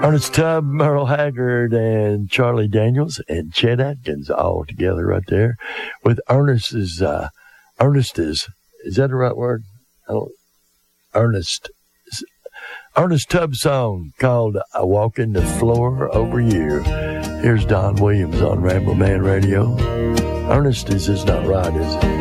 Ernest Tubb, Merle Haggard, and Charlie Daniels, and Chet Atkins all together right there with Ernest is, is that the right word? Ernest Tubb song called I Walking the Floor Over You. Here's Don Williams on Ramble Man Radio. Ernest is just not right, is it?